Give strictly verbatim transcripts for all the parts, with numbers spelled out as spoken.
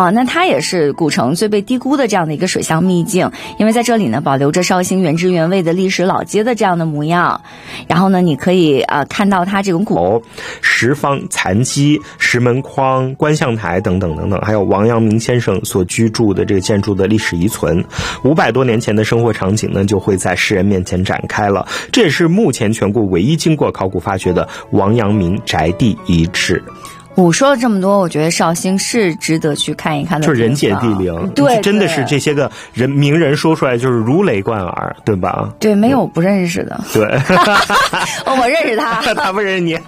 啊，那它也是古城最被低估的这样的一个水乡秘境，因为在这里呢保留着绍兴原汁原味的历史老街的这样的模样，然后呢你可以啊、呃、看到它这种古石坊残基、石门框、观象台等等等等，还有王阳明先生所居住的这个建筑的历史遗存，五百多年前的生活场景呢就会在世人面前展开了。这也是目前全国唯一经过考古发掘的王阳明宅地遗址。 我说了这么多，我觉得绍兴是值得去看一看的， 就是人杰地灵， 对， 真的是这些个人名人说出来就是如雷贯耳，对吧？ 对，没有不认识的。 对， 哦，我认识他， 他不认识你。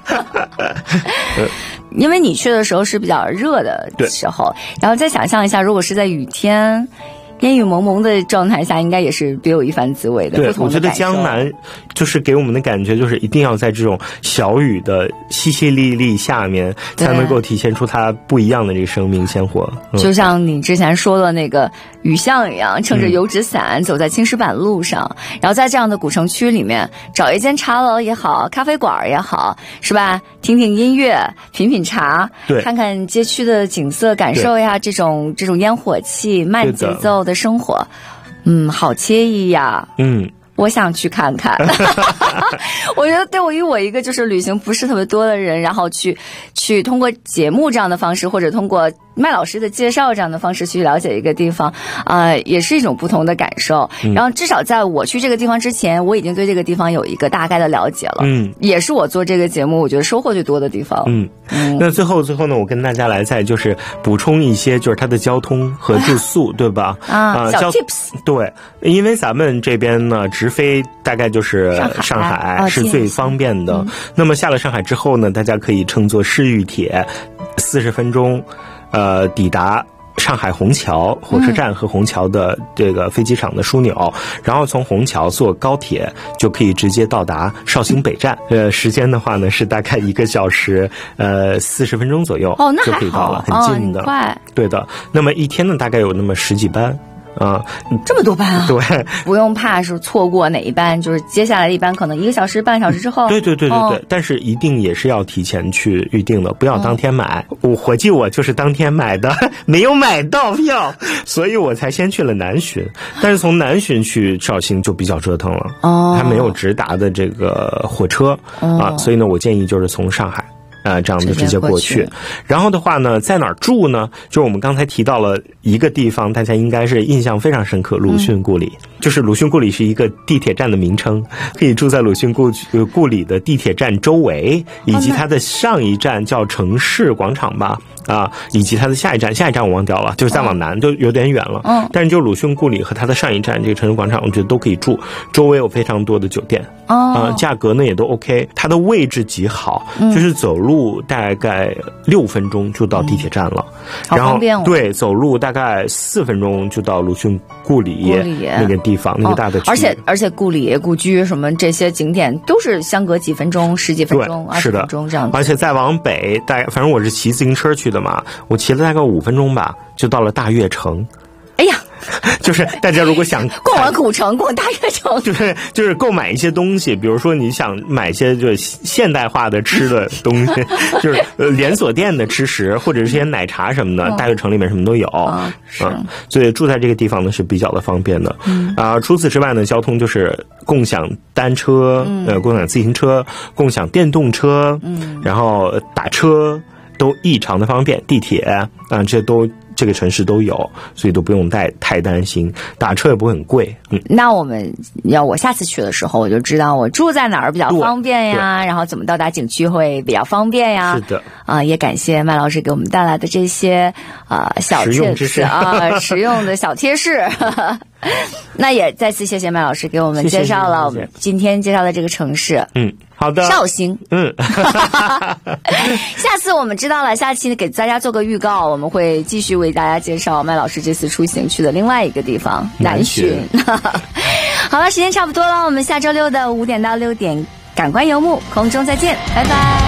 因为你去的时候是比较热的时候，然后再想象一下，如果是在雨天。烟雨蒙蒙的状态下，应该也是别有一番滋味的。 对，我觉得江南就是给我们的感觉，就是一定要在这种小雨的淅淅沥沥下面，才能够体现出它不一样的这个生命鲜活。 嗯、就像你之前说的那个雨巷一样，撑着油纸伞、嗯、走在青石板路上，然后在这样的古城区里面，找一间茶楼也好，咖啡馆也好，是吧？听听音乐，品品茶， 对， 看看街区的景色，感受一下这种这种烟火气、慢节奏的生活，嗯，好惬意呀， 嗯。 我想去看看。我觉得对于我一个就是旅行不是特别多的人，然后去去通过节目这样的方式，或者通过麦老师的介绍这样的方式去了解一个地方，呃，也是一种不同的感受。嗯、然后至少在我去这个地方之前，我已经对这个地方有一个大概的了解了。嗯，也是我做这个节目我觉得收获最多的地方。 嗯，嗯那最后最后呢，我跟大家来再就是补充一些，就是它的交通和住宿，对吧？ 啊，呃、小 tips。 对，因为咱们这边呢，直飞大概就是上海是最方便的。嗯、那么下了上海之后呢，大家可以乘坐市域铁，四十分钟，呃，抵达上海虹桥火车站和虹桥的这个飞机场的枢纽，嗯、然后从虹桥坐高铁就可以直接到达绍兴北站。呃，时间的话呢是大概一个小时，呃，四十分钟左右， 哦，那就可以到了，很近的， 哦，很快。 对的。那么一天呢，大概有那么十几班。啊、 嗯，这么多班啊！ 对， 不用怕是错过哪一班，就是接下来的一班可能一个小时、半个小时之后。 对对对对对， 哦、 但是一定也是要提前去预定的，不要当天买。我伙计，我就是当天买的，没有买到票，所以我才先去了南浔。但是从南浔去绍兴就比较折腾了，哦，它没有直达的这个火车、哦、啊，所以呢，我建议就是从上海。呃，这样的直接过去，去然后的话呢，在哪儿住呢？就是我们刚才提到了一个地方，大家应该是印象非常深刻，鲁迅故里。嗯、就是鲁迅故里是一个地铁站的名称，可以住在鲁迅故故里的地铁站周围，以及它的上一站叫城市广场吧。啊，以及它的下一站，下一站我忘掉了，就是再往南就有点远了。嗯，但是就鲁迅故里和它的上一站这个城市广场，我觉得都可以住，周围有非常多的酒店。哦，啊，价格呢也都 OK， 它的位置极好，嗯、就是走路大概六分钟就到地铁站了， 嗯、然后哦对，走路大概四分钟就到鲁迅故里那个地方，那个大的区域。 而且而且故里、故居什么这些景点都是相隔几分钟、十几分钟、二十分钟这样子。 而且再往北，大概反正我是骑自行车去的嘛，我骑了大概五分钟吧，就到了大悦城。 哎呀， 就是大家如果想逛完古城，逛大悦城， 就是就是购买一些东西，比如说你想买一些就是现代化的吃的东西，就是呃连锁店的吃食，或者是些奶茶什么的，大悦城里面什么都有。 嗯， 嗯，所以住在这个地方呢是比较的方便的。嗯啊，除此之外呢，交通就是共享单车，嗯、呃，共享自行车，共享电动车，嗯，然后打车。都异常的方便，地铁啊，这都这个城市都有，所以都不用太太担心，打车也不会很贵。嗯， 那我们要我下次去的时候，我就知道我住在哪儿比较方便呀，然后怎么到达景区会比较方便呀。 是的， 啊、呃，也感谢麦老师给我们带来的这些啊、呃、小贴士啊，实用的小贴士。那也再次谢谢麦老师给我们介绍了我们今天介绍的这个城市。 嗯。好的， 绍兴。 嗯， 下次我们知道了，下期给大家做个预告，我们会继续为大家介绍麦老师这次出行去的另外一个地方南浔。好了，时间差不多了，我们下周六的五点到六点，感官游牧空中再见，拜拜。